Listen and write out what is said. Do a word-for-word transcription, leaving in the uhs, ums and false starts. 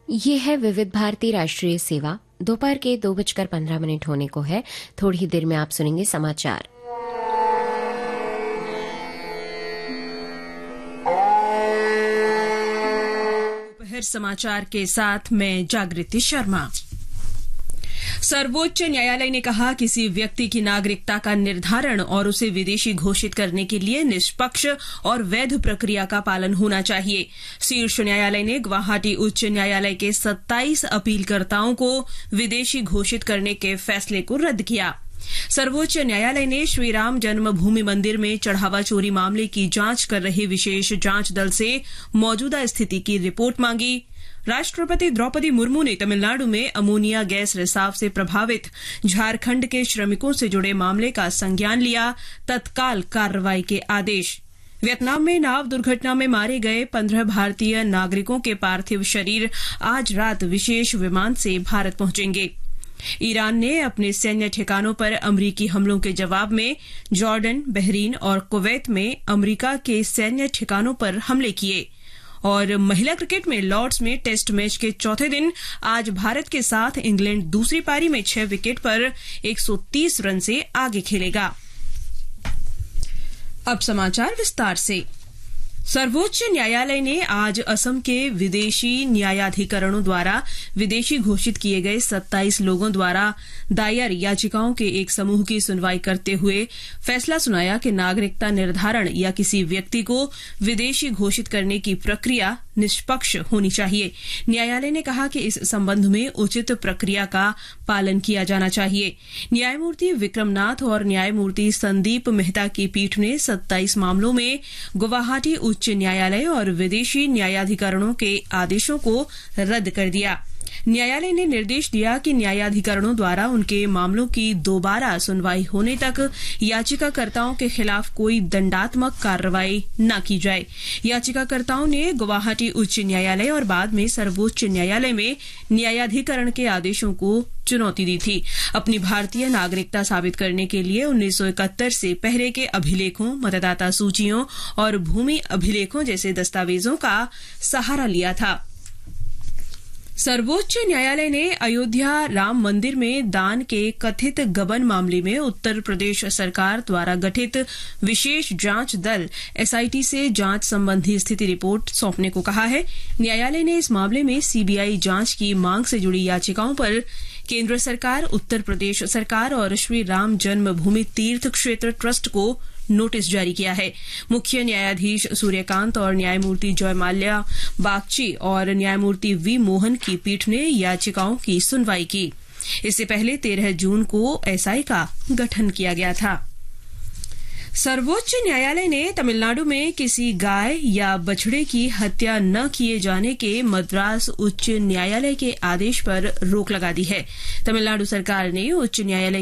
ये है विविध भारती राष्ट्रीय सेवा। दोपहर के दो बजकर पंद्रह मिनट होने को है। थोड़ी ही देर में आप सुनेंगे समाचार। दोपहर समाचार के साथ मैं जागृति शर्मा। सर्वोच्च न्यायालय ने कहा किसी व्यक्ति की नागरिकता का निर्धारण और उसे विदेशी घोषित करने के लिए निष्पक्ष और वैध प्रक्रिया का पालन होना चाहिए। शीर्ष न्यायालय ने गुवाहाटी उच्च न्यायालय के सत्ताईस अपीलकर्ताओं को विदेशी घोषित करने के फैसले को रद्द किया। सर्वोच्च न्यायालय ने श्रीराम जन्मभूमि मंदिर में चढ़ावा चोरी मामले की जांच कर रहे विशेष जांच दल से मौजूदा स्थिति की रिपोर्ट मांगी। राष्ट्रपति द्रौपदी मुर्मू ने तमिलनाडु में अमोनिया गैस रिसाव से प्रभावित झारखंड के श्रमिकों से जुड़े मामले का संज्ञान लिया। तत्काल कार्रवाई के आदेश। वियतनाम में नाव दुर्घटना में मारे गए पंद्रह भारतीय नागरिकों के पार्थिव शरीर आज रात विशेष विमान से भारत पहुंचेंगे। ईरान ने अपने सैन्य ठिकानों पर अमरीकी हमलों के जवाब में जॉर्डन, बहरीन और कुवैत में अमरीका के सैन्य ठिकानों पर हमले किए। और महिला क्रिकेट में लॉर्ड्स में टेस्ट मैच के चौथे दिन आज भारत के साथ इंग्लैंड दूसरी पारी में छह विकेट पर एक सौ तीस रन से आगे खेलेगा। अब समाचार विस्तार से। सर्वोच्च न्यायालय ने आज असम के विदेशी न्यायाधिकरणों द्वारा विदेशी घोषित किए गए सत्ताईस लोगों द्वारा दायर याचिकाओं के एक समूह की सुनवाई करते हुए फैसला सुनाया कि नागरिकता निर्धारण या किसी व्यक्ति को विदेशी घोषित करने की प्रक्रिया निष्पक्ष होनी चाहिए। न्यायालय ने कहा कि इस संबंध में उचित प्रक्रिया का पालन किया जाना चाहिए। न्यायमूर्ति विक्रमनाथ और न्यायमूर्ति संदीप मेहता की पीठ ने सत्ताईस मामलों में गुवाहाटी उच्च न्यायालय और विदेशी न्यायाधिकरणों के आदेशों को रद्द कर दिया। न्यायालय ने निर्देश दिया कि न्यायाधिकरणों द्वारा उनके मामलों की दोबारा सुनवाई होने तक याचिकाकर्ताओं के खिलाफ कोई दंडात्मक कार्रवाई न की जाए। याचिकाकर्ताओं ने गुवाहाटी उच्च न्यायालय और बाद में सर्वोच्च न्यायालय में न्यायाधिकरण के आदेशों को चुनौती दी थी। अपनी भारतीय नागरिकता साबित करने के लिए उन्नीस सौ इकहत्तर से पहले के अभिलेखों, मतदाता सूचियों और भूमि अभिलेखों जैसे दस्तावेजों का सहारा लिया था। सर्वोच्च न्यायालय ने अयोध्या राम मंदिर में दान के कथित गबन मामले में उत्तर प्रदेश सरकार द्वारा गठित विशेष जांच दल एसआईटी से जांच संबंधी स्थिति रिपोर्ट सौंपने को कहा है। न्यायालय ने इस मामले में सीबीआई जांच की मांग से जुड़ी याचिकाओं पर केंद्र सरकार, उत्तर प्रदेश सरकार और श्री राम जन्मभूमि तीर्थ क्षेत्र ट्रस्ट को नोटिस जारी किया है। मुख्य न्यायाधीश सूर्यकांत और न्यायमूर्ति जयमाल्या बागची और न्यायमूर्ति वी मोहन की पीठ ने याचिकाओं की सुनवाई की। इससे पहले तेरह जून को एसआई का गठन किया गया था। सर्वोच्च न्यायालय ने तमिलनाडु में किसी गाय या बछड़े की हत्या न किए जाने के मद्रास उच्च न्यायालय के आदेश पर रोक लगा दी है। तमिलनाडु सरकार ने उच्च न्यायालय